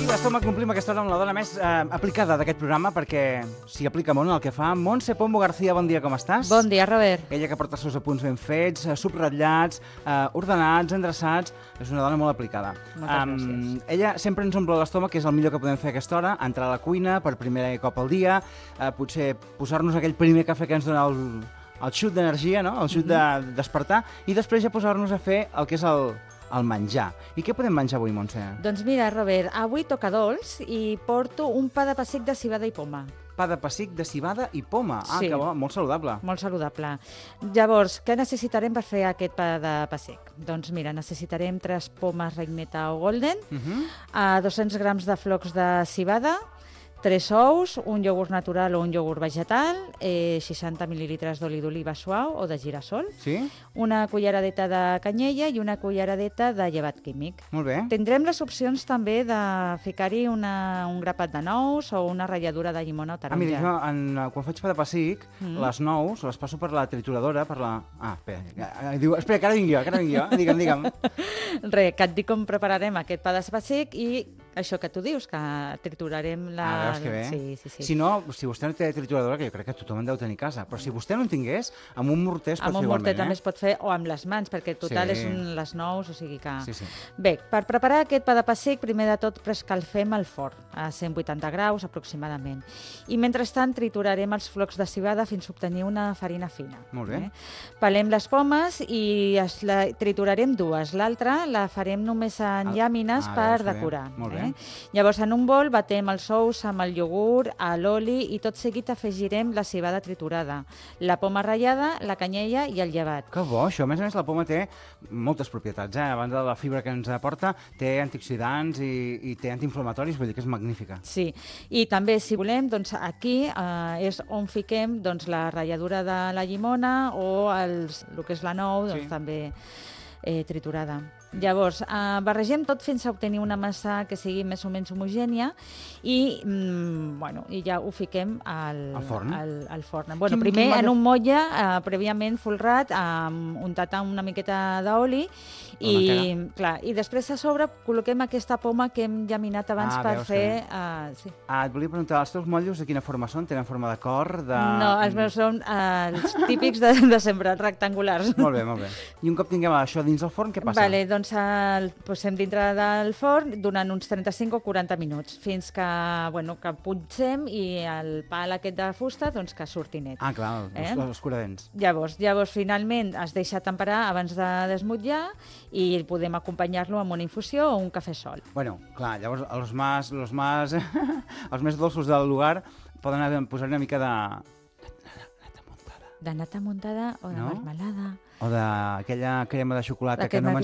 L'estómac complim aquesta hora amb la dona més aplicada d'aquest programa perquè s'hi aplica molt en el que fa. Montse Pombo García, bon dia, com estàs? Bon dia, Robert. Ella que porta els seus apunts ben fets, subratllats, ordenats, endreçats. És una dona molt aplicada. Moltes gràcies. Ella sempre ens omple l'estómac, que és el millor que podem fer a aquesta hora, entrar a la cuina per primer cop al dia, potser posar-nos aquell primer cafè que ens dona el xut d'energia, no? El xut de despertar, i després ja posar-nos a fer el que és el menjar. I què podem menjar avui, Montse? Doncs mira, Robert, avui toca dolç i porto un pa de pessic de civada i poma. Pa de pessic de civada i poma. Ah, Sí. que bo, molt saludable. Molt saludable. Llavors, què necessitarem per fer aquest pa de pessic? Doncs mira, necessitarem 3 pomes Reineta o Golden, 200 grams de flocs de civada, 3 ous, un iogurt natural o un iogurt vegetal, 60 mil·lilitres d'oli d'oliva suau o de girassol, Sí? una culleradeta de canyella i una culleradeta de llevat químic. Molt bé. Tindrem les opcions també de ficar-hi un grapat de nous o una ratlladura de llimona o taronja. Mira, jo quan faig pa de pessic, les nous les passo per la trituradora, per la... Espera, que ara vinc jo. Digue'm. Res, que et dic com prepararem aquest pa de pessic i això que tu dius, que triturarem la... Veus que bé? Sí. Si no, si vostè no té trituradora, que jo crec que tothom en deu tenir a casa, però si vostè no en tingués, amb un morter es pot Amb fer un morter igualment, també es pot fer, o amb les mans, perquè total Sí. és les nous, o sigui que... Sí. Bé, per preparar aquest pa de pessic, primer de tot preescalfem el forn, a 180 graus aproximadament. I mentrestant triturarem els flocs de civada fins a obtenir una farina fina. Molt bé. Pelem les pomes i triturarem dues. L'altra la farem només en llàmines per veus que bé. decorar. Molt bé. Llavors, en un bol batem els ous amb el iogurt, l'oli i tot seguit afegirem la civada triturada, la poma ratllada, la canyella i el llevat. Que bo, això. A més, la poma té moltes propietats, A banda de la fibra que ens aporta, té antioxidants i té antiinflamatoris, vull dir que és magnífica. Sí, i també, si volem, doncs aquí és on fiquem doncs, la ratlladura de la llimona o el que és la nou, doncs, Sí. també triturada. Llavors, barregem tot fins a obtenir una massa que sigui més o menys homogènia i ja ho fiquem al forn? Al forn. Quin Primer motlle- en un motlle prèviament folrat, untat amb una miqueta d'oli i després a sobre col·loquem aquesta poma que hem llaminat abans per veus que fer... bé. Sí. Et volia preguntar, els teus motllos de quina forma són? Tenen forma de cor? No, els meus són els típics de sempre, rectangulars. Molt bé. I un cop tinguem això dins el forn, què passa? Vale, doncs el posem dintre del forn durant uns 35 o 40 minuts, fins que punxem i el pal aquest de fusta doncs, que surti net. Ah, clar, els curadents. Llavors, finalment es deixa temperar abans de desmotllar i podem acompanyar-lo amb una infusió o un cafè sol. Bueno, clar, llavors els més dolços del lugar poden posar una mica de nata muntada. De nata muntada o de No? marmelada. O d'aquella crema de xocolata que no Crema